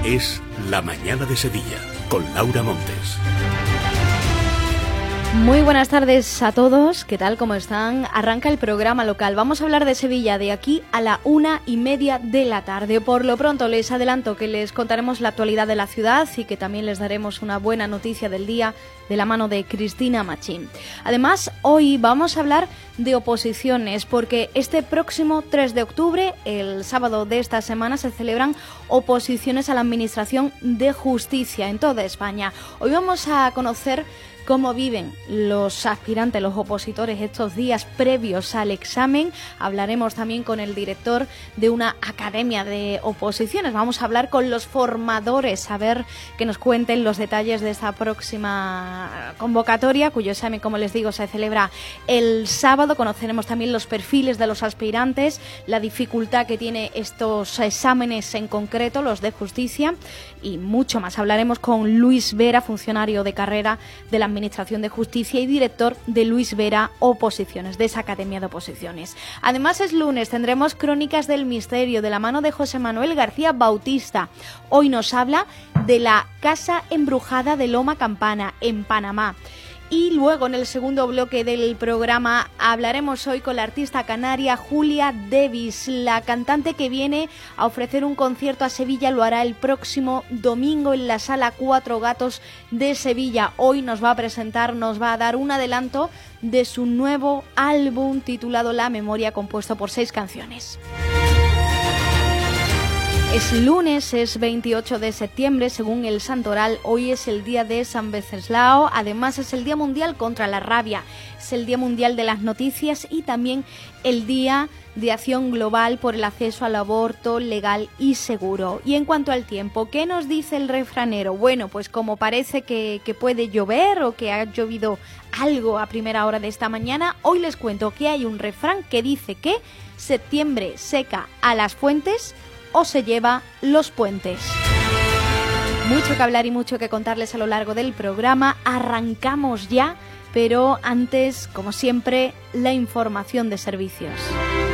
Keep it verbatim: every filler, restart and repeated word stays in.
Es La Mañana de Sevilla, con Laura Montes. Muy buenas tardes a todos, ¿qué tal? ¿Cómo están? Arranca el programa local. Vamos a hablar de Sevilla de aquí a la una y media de la tarde. Por lo pronto les adelanto que les contaremos la actualidad de la ciudad y que también les daremos una buena noticia del día de la mano de Cristina Machín. Además, hoy vamos a hablar de oposiciones porque este próximo tres de octubre, el sábado de esta semana, se celebran oposiciones a la Administración de Justicia en toda España. Hoy vamos a conocer cómo viven los aspirantes, los opositores estos días previos al examen. Hablaremos también con el director de una academia de oposiciones. Vamos a hablar con los formadores, a ver que nos cuenten los detalles de esta próxima convocatoria, cuyo examen, como les digo, se celebra el sábado. Conoceremos también los perfiles de los aspirantes, la dificultad que tiene estos exámenes en concreto, los de justicia, y mucho más. Hablaremos con Luis Vera, funcionario de carrera de la Administración de Justicia y director de Luis Vera Oposiciones, de esa Academia de Oposiciones. Además, es lunes, tendremos Crónicas del Misterio de la mano de José Manuel García Bautista. Hoy nos habla de la Casa Embrujada de Loma Campana, en Panamá. Y luego, en el segundo bloque del programa, hablaremos hoy con la artista canaria Julia Davis. La cantante que viene a ofrecer un concierto a Sevilla lo hará el próximo domingo en la Sala Cuatro Gatos de Sevilla. Hoy nos va a presentar, nos va a dar un adelanto de su nuevo álbum titulado La Memoria, compuesto por seis canciones. Es lunes, es veintiocho de septiembre, según el santoral. Hoy es el día de San Venceslao, además es el Día Mundial contra la Rabia, es el Día Mundial de las Noticias y también el Día de Acción Global por el acceso al aborto legal y seguro. Y en cuanto al tiempo, ¿qué nos dice el refranero? Bueno, pues como parece que, que puede llover o que ha llovido algo a primera hora de esta mañana, hoy les cuento que hay un refrán que dice que septiembre seca a las fuentes o se lleva los puentes. Mucho que hablar y mucho que contarles a lo largo del programa. Arrancamos ya, pero antes, como siempre, la información de servicios.